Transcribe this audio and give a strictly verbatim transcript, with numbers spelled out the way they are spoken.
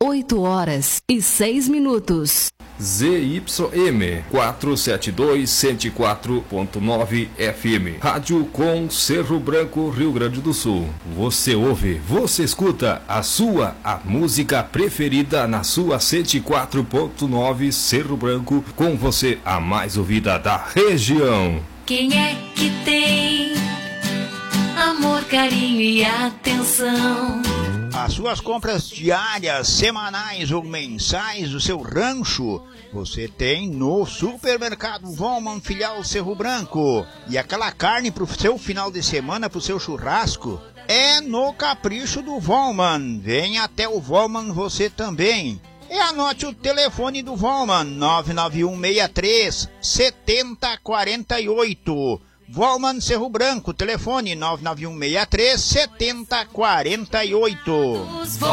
oito horas e seis minutos. Z Y M quatrocentos e setenta e dois, cento e quatro ponto nove F M. Rádio com Cerro Branco, Rio Grande do Sul. Você ouve, você escuta a sua, a música preferida na sua cento e quatro ponto nove Cerro Branco, com você a mais ouvida da região. Quem é que tem amor, carinho e atenção? As suas compras diárias, semanais ou mensais do seu rancho, você tem no Supermercado Volman, filial Cerro Branco. E aquela carne pro seu final de semana, pro seu churrasco, é no Capricho do Volman. Vem até o Volman você também. E anote o telefone do Volman, nove nove um seis três, sete zero quatro oito. Volman Cerro Branco, telefone nove nove um seis três, sete zero quatro oito.